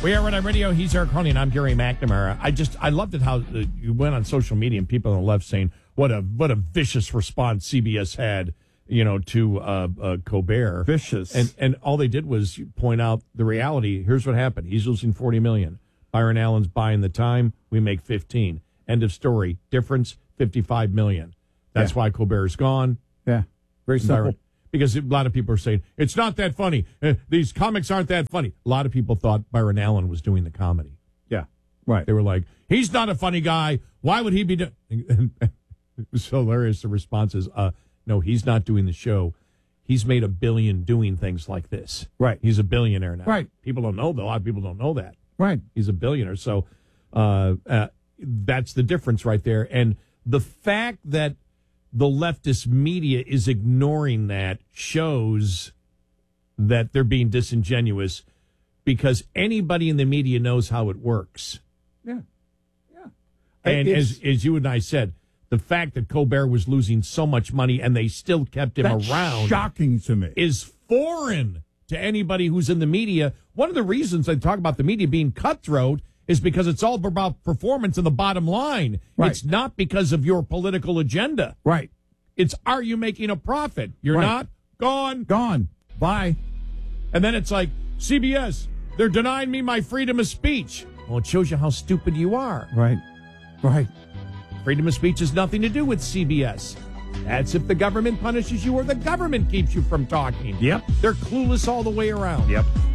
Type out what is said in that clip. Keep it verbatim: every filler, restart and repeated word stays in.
We are Red Eye Radio. He's Eric Harley, and I'm Gary McNamara. I just, I loved it how uh, you went on social media and people on the left saying what a what a vicious response C B S had, you know, to uh, uh, Colbert. Vicious. And and all they did was point out the reality. Here's what happened. He's losing forty million dollars. Byron Allen's buying the time. We make fifteen. End of story. Difference, fifty-five million dollars. That's yeah. why Colbert's gone. Yeah. Very simple. Because a lot of people are saying, it's not that funny. Uh, these comics aren't that funny. A lot of people thought Byron Allen was doing the comedy. Yeah. Right. They were like, he's not a funny guy. Why would he be doing... It was so hilarious. The response is, uh, no, he's not doing the show. He's made a billion doing things like this. Right. He's a billionaire now. Right. People don't know, though. A lot of people don't know that. Right. He's a billionaire. So uh, uh, that's the difference right there. And the fact that the leftist media is ignoring that shows that they're being disingenuous, because anybody in the media knows how it works. Yeah. Yeah. And It's, as as you and I said, the fact that Colbert was losing so much money and they still kept him that's around shocking to me. is foreign to anybody who's in the media. One of the reasons I talk about the media being cutthroat is because it's all about performance and the bottom line. Right. It's not because of your political agenda. Right. It's, are you making a profit? You're Right. not? Gone. Gone. Bye. And then it's like, C B S, they're denying me my freedom of speech. Well, it shows you how stupid you are. Right. Right. Freedom of speech has nothing to do with C B S. That's if the government punishes you or the government keeps you from talking. Yep. They're clueless all the way around. Yep.